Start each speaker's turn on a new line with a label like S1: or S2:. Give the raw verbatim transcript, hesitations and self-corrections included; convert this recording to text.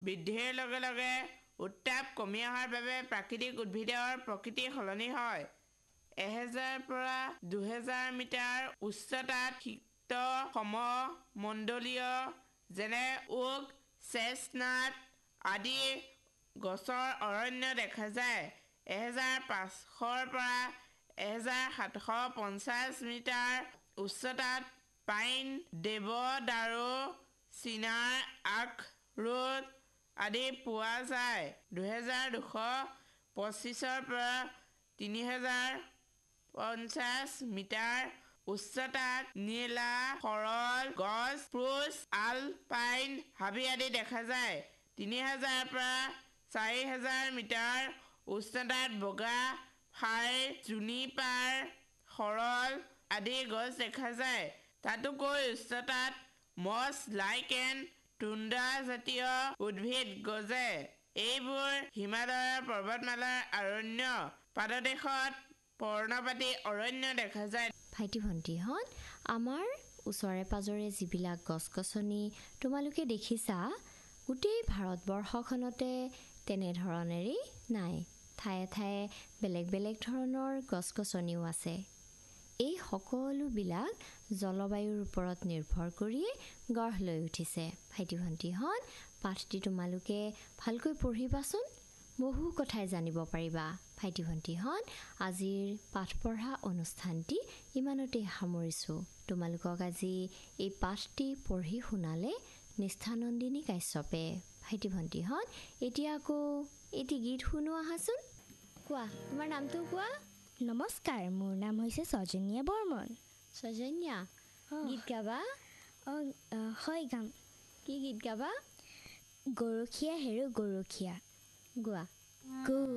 S1: বৃদ্ধিৰ লগে লগে উত্তাপ কমি অহাৰ বাবে প্ৰাকৃতিক উদ্ভিদৰ প্ৰকৃতি সলনি হয়। এহেজাৰৰ পৰা দুহেজাৰ মিটাৰ উচ্চতাত সিক্ত সমমণ্ডলীয় যেনে ওক, চেষ্টনাট আদি গছৰ অৰণ্য দেখা যায়। এহেজাৰ পাঁচশৰ পৰা এহেজাৰ সাতশ পঞ্চাছ মিটাৰ উচ্চতাত পাইন, দেৱদাৰু, চিনাৰ, আখৰোট আদি পোৱা যায়। দুহেজাৰ দুশ পঁচিছৰ পৰা তিনি হেজাৰ পঞ্চাছ মিটাৰ উচ্চতাত নীলা সৰল গছ, স্প্ৰুচ, আলপাইন, হাবি আদি দেখা যায়। তিনি হেজাৰৰ পৰা চাৰি হেজাৰ মিটাৰ উচ্চতাত বগা, ফাৰ, জুনিপাৰ, সৰল আদি গছ দেখা যায়। তাতোকৈ উচ্চতাত মছ, লাইকেন, তুন্দ্ৰা জাতীয় উদ্ভিদ গজে। এইবোৰ হিমালয়ৰ পৰ্বতমালাৰ অৰণ্য। পাদদেশত পৰ্ণপাতী অৰণ্য দেখা যায়।
S2: ভাইটি ভণ্টিহঁত, আমাৰ ওচৰে পাজৰে যিবিলাক গছ-গছনি তোমালোকে দেখিছা, গোটেই ভাৰতবৰ্ষখনতে তেনেধৰণেৰেই নাই। ঠায়ে ঠায়ে বেলেগ বেলেগ ধৰণৰ গছ-গছনিও আছে। এই সকলোবিলাক জলবায়ুৰ ওপৰত নিৰ্ভৰ কৰিয়ে গঢ় লৈ উঠিছে। ভাইটি ভণ্টিহঁত, পাঠটি তোমালোকে ভালকৈ পঢ়িবাচোন, বহু কথাই জানিব পাৰিবা। ভাইটি ভণ্টিহঁত, আজিৰ পাঠ পঢ়া অনুষ্ঠানটি ইমানতে সামৰিছোঁ। তোমালোকক আজি এই পাঠটি পঢ়ি শুনালে নিষ্ঠানন্দিনী কাশ্যপে। ভাইটি ভণ্টিহঁত, এতিয়া আকৌ এটি গীত শুনো আহাচোন। কোৱা, তোমাৰ নামটো কোৱা।
S3: নমস্কাৰ, মোৰ নাম হৈছে সৌজন্যা বৰ্মন।
S2: সৌজন্যা, গীত গাবা?
S3: অঁ হয়, গাম।
S2: কি গীত গাবা?
S3: গৰখীয়া হেৰু গৰখীয়া।
S2: গোৱা।
S3: গো